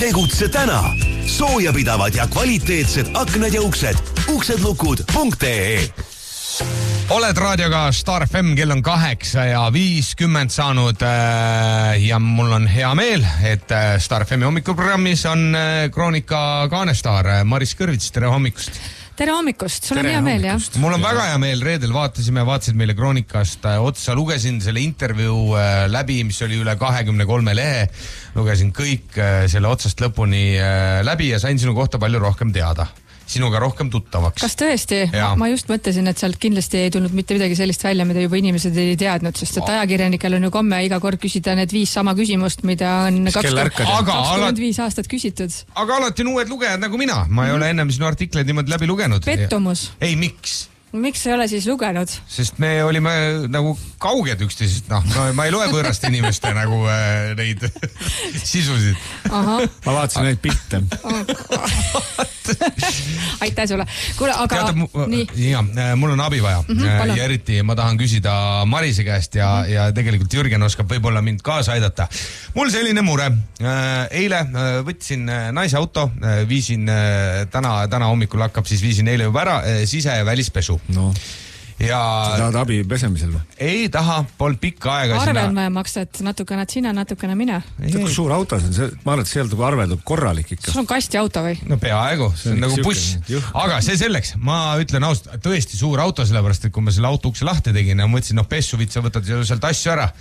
Tegutse täna. Soojapidavad ja kvaliteetsed aknad ja uksed. uksedlukud.ee. Oled raadioga Star FM, kell on 8:50 saanud ja mul on hea meel, et Star FMi hommikuprogrammis on Kroonika kaanestaar Maris Kõrvits, tere hommikust! Tere hommikust, sul on hea meel, jah? Mul on väga hea meel, reedel vaatasid meile Kroonikast otsa, lugesin selle intervjuu läbi, mis oli üle 23 lehe, lugesin kõik selle otsast lõpuni läbi ja sain sinu kohta palju rohkem teada. Sinuga rohkem tuttavaks. Kas tõesti? Ma just mõtlesin, et sealt kindlasti ei tulnud mitte midagi sellist välja, mida juba inimesed ei teadnud, sest et ajakirjanikel on ju komme iga kord küsida need 5 sama küsimust, mida on 25 aastat küsitud. Aga alati on uued lugejad nagu mina. Ma ei ole ennem sinu artikleid niimoodi läbi lugenud. Pettumus. Ei, miks? Miks ei ole siis lugenud? Sest me olime nagu kauged üksteisest. Ma ei loe võõrast inimeste nagu neid sisusid. Aha. Ma vaatasin neid pilte. Aitäh sulle. Kuule, aga... Mul on abi vaja. Ja eriti ma tahan küsida Marise käest ja tegelikult Jürgen oskab võib-olla mind kaasa aidata. Mul selline mure. Eile võtsin naise auto, viisin täna hommikul hakkab, siis viisin eile juba ära sise- ja välispesu. No. Ja... Sa tahad abi pesemisel või? Ei taha, polnud pikka aega Arve on vaja maksta, et natukene sina, natukene mine. Kus suur auto see on? Ma arvan, et sealt arve tuleb korralik ikka. Sul on kasti auto või? No peaaegu, see on nagu buss. Aga see selleks, ma ütlen ausalt, tõesti suur auto, sellepärast, et kui ma selle auto ukse lahti tegin ja mõtlesin, pessu sa võtad sealt asju ära.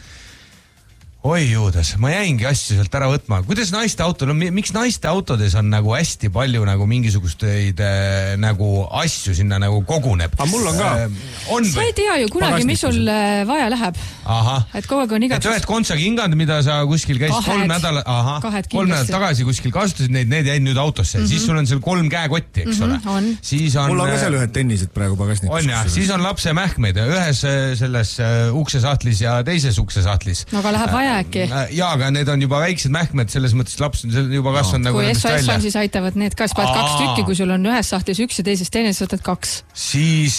Oi juudas, ma jäingi asju sealt ära võtma. Kuidas naiste autol on, miks naiste autodes on nagu hästi palju nagu mingisugusteid nagu asju sinna nagu koguneb? Aga mul on ka. Sa ei tea ju kunagi, mis sul vaja läheb. Aha. Et kogu aeg on igaks... Et ühed kontsakingad, mida sa kuskil käisid 3 nädalat tagasi kuskil kasutasid, need jäid nüüd autosse. Siis sul on seal 3 käekotti, eks ole. Mul on ka seal ühed tennised praegu pagasnikus. On jah, siis on lapse mähkmeid ühes selles uksesahtlis ja teises uksesahtlis. No aga läheb vaja äkki. Jaa, aga need on juba väiksed mähkmed, selles mõttes laps on juba kasvanud nagu nendest välja. Kui SOS on, siis aitavad need ka, siis paned 2 tükki, kui sul on ühes sahtlis 1 ja teises teine, siis võtad 2. Siis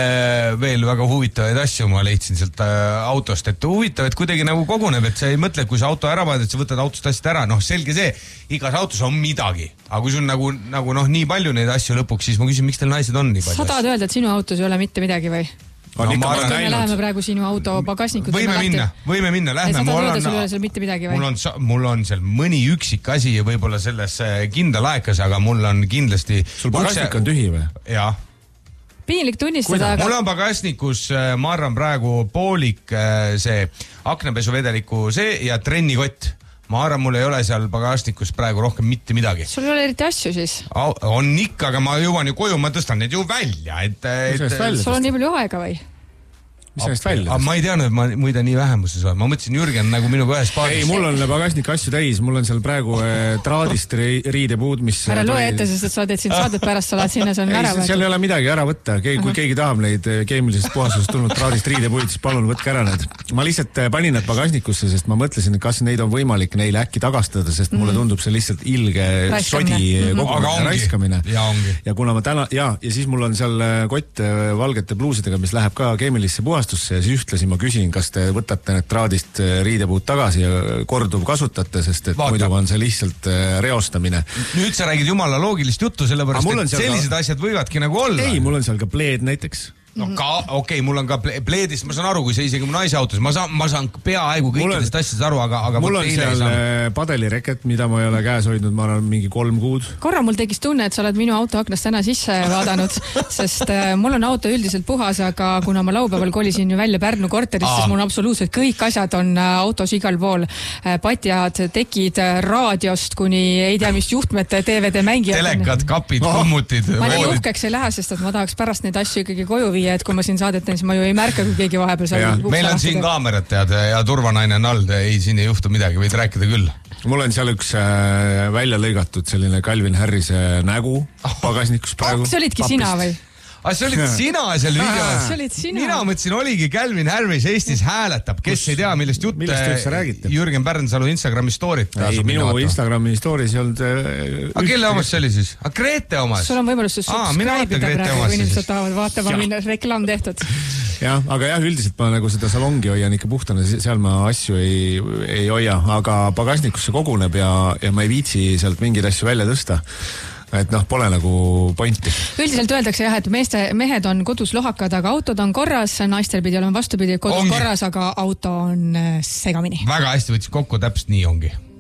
veel väga huvitavaid asju ma leidsin sealt autost, et huvitav, et kuidagi nagu koguneb, et sa ei mõtle, kui sa auto ära paned, et sa võtad autost asjad ära, selge see, igas autos on midagi, aga kui sul nagu nii palju neid asju lõpuks, siis ma küsin, miks teil naised on nii palju? Sa tahad öelda, et sinu autos ei ole mitte midagi või? Me läheme praegu sinu auto pagasnikud. Võime minna, lähme. Sa tahad öelda, sul ei ole seal mitte midagi või? Mul on seal mõni üksik asi võib-olla selles kindla laekas, aga mul on kindlasti... Sul pagasnik on tühi või? Jaa. Piinlik tunnistada, aga... Mul on pagasnikus, ma arvan praegu poolik see aknapesuvederikku see ja trennikott. Ma arvan, mul ei ole seal pagasnikus praegu rohkem mitte midagi. Sul ei ole eriti asju siis? On ikka, aga ma jõuan ju koju, ma tõstan need ju välja. Sul on nii palju aega või? Mis sellest välja? Ma ei teadnud, et ma muide nii vähemuses olen. Ma mõtlesin, Jürgen nagu minuga ühes paadis. Ei, mul on pagasnik asju täis. Mul on seal praegu traadist riidepuud, mis... Ära loe ette, sest et sa teed siin saadet pärast, sa lähed sinna, see on ära võtta. Seal ei ole midagi ära võtta. Kui keegi tahab neid keemilisest puhastusest tulnud traadist riidepuid, siis palun võtke ära need. Ma lihtsalt panin need pagasnikusse, sest ma mõtlesin, et kas neid on võimalik neile äkki tagastada, sest mulle tundub see lihtsalt ilge sodi raiskamine. Ja kuna ma täna... Ja siis mul on seal kott valgete pluusidega, mis läheb ka keemilisse puhastusse ja siis ühtlasin ma küsin, kas te võtate need traadist riidepuud tagasi ja korduv kasutate, sest et muidu on see lihtsalt reostamine. Nüüd sa räägid jumala loogilist juttu, sellepärast et sellised asjad võivadki nagu olla. Ei, mul on seal ka pleed näiteks. No okei, mul on ka pleedist, ma saan aru, kui see isegi mu naise autos, ma saan peaaegu kõikidest asjadest aru, aga mul on seal padelireket, mida ma ei ole käes hoidnud, ma olen mingi 3 kuud. Korra mul tegis tunne, et sa oled minu auto aknast täna sisse vaadanud, sest mul on auto üldiselt puhas, aga kuna ma laupäeval kolisin ju välja Pärnu korterist, siis mul absoluutselt kõik asjad on autos igal pool. Patjad, tekid raadiost kuni ei tea, mis juhtmete DVD mängijad. Telekad, kapid, kummutid. Ma nii uhkeks ei lähe, sest et ma tahaks pärast neid asju ikkagi koju viia, et kui ma siin saadet teen, siis ma ju ei märka, kui keegi vahepeal seal meil on siin kaamerad tead ja turvanaine on all, ei, siin ei juhtu midagi, võid rääkida küll. Mul on seal üks välja lõigatud selline Calvin Harrise nägu pagasnikus praegu. See olidki sina või? Aga see olid sina seal videos. See olid sina. Mina mõtlesin, oligi Calvin Harris Eestis hääletab, kes ei tea, millest jutt. Millest räägite? Jürgen Pärnsalu Instagrami story't. Ei, minu Instagrami story's ei olnud... Aga kelle omas see oli siis? Aga Grete omas? Sul on võimalus subscribe'ida praegu, kui inimesed tahavad vaatama minna reklaam tehtud. jah, aga jah, üldiselt ma nagu seda salongi hoian ikka puhtana, seal ma asju ei hoia, aga pagasnikusse koguneb ja ma ei viitsi sealt mingeid asju välja tõsta. Et pole nagu pointi. Üldiselt öeldakse jah, et mehed on kodus lohakad, aga autod on korras, naistel pidi olema vastupidi, kodus korras, aga auto on segamini. Väga hästi võttis kokku, täpselt nii ongi.